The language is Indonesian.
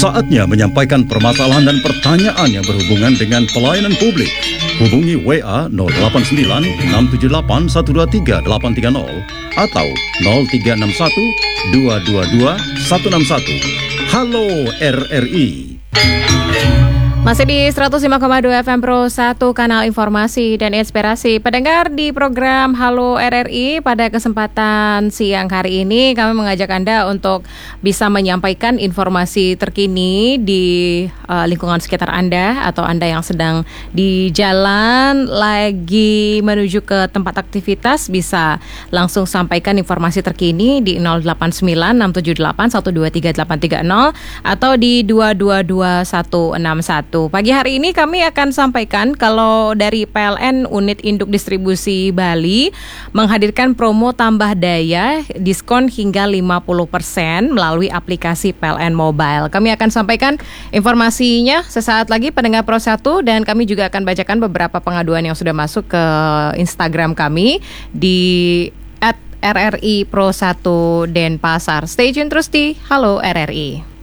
Saatnya menyampaikan permasalahan dan pertanyaan yang berhubungan dengan pelayanan publik. Hubungi WA 089 678 123 830 atau 0361 222 161. Halo RRI. Masih di 105,2 FM Pro 1 kanal informasi dan inspirasi. Pendengar di program Halo RRI, pada kesempatan siang hari ini kami mengajak Anda untuk bisa menyampaikan informasi terkini di lingkungan sekitar Anda, atau Anda yang sedang di jalan lagi menuju ke tempat aktivitas bisa langsung sampaikan informasi terkini di 089 678 123 830 atau di 222161. Pagi hari ini kami akan sampaikan kalau dari PLN Unit Induk Distribusi Bali menghadirkan promo tambah daya diskon hingga 50% melalui aplikasi PLN Mobile. Kami akan sampaikan informasinya sesaat lagi, pendengar Pro 1, dan kami juga akan bacakan beberapa pengaduan yang sudah masuk ke Instagram kami di @RRI Pro 1 Denpasar. Stay tune terus di Halo RRI.